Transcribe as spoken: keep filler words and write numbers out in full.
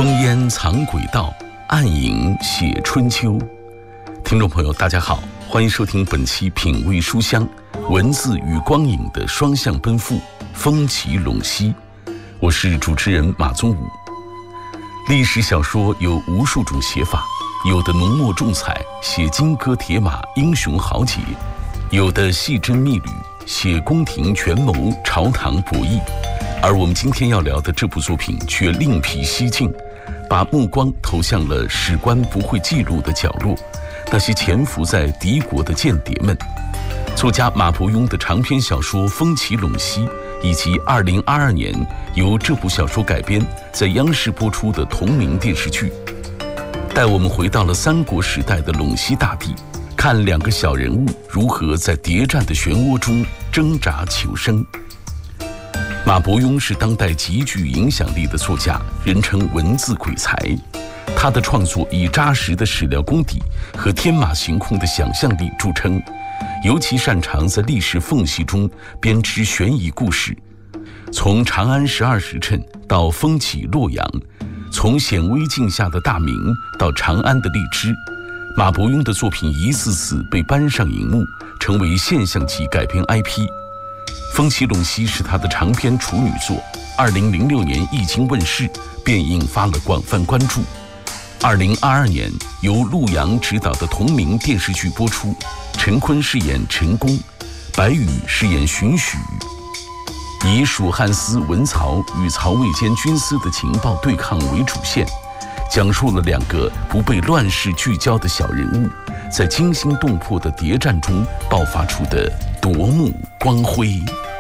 烽烟藏轨道，暗影写春秋。听众朋友大家好，欢迎收听本期品味书香，文字与光影的双向奔赴，风起陇西。我是主持人马宗武。历史小说有无数种写法，有的浓墨重彩，写金戈铁马，英雄豪杰；有的细针密缕，写宫廷权谋，朝堂博弈。而我们今天要聊的这部作品却另辟蹊径，把目光投向了史官不会记录的角落，那些潜伏在敌国的间谍们。作家马伯庸的长篇小说《风起陇西》，以及二零二二年由这部小说改编在央视播出的同名电视剧，带我们回到了三国时代的陇西大地，看两个小人物如何在谍战的漩涡中挣扎求生。马伯庸是当代极具影响力的作家，人称文字鬼才。他的创作以扎实的史料功底和天马行空的想象力著称，尤其擅长在历史缝隙中编织悬疑故事。从长安十二时辰到风起洛阳，从显微镜下的大明到长安的荔枝，马伯庸的作品一次次被搬上荧幕，成为现象级改编 I P。风起陇西是他的长篇处女作，二零零六年一经问世，便引发了广泛关注。二零二二年由陆阳执导的同名电视剧播出，陈坤饰演陈宫，白宇饰演荀许，以蜀汉司文曹与曹魏间军司的情报对抗为主线，讲述了两个不被乱世聚焦的小人物在惊心动魄的谍战中爆发出的夺目光辉。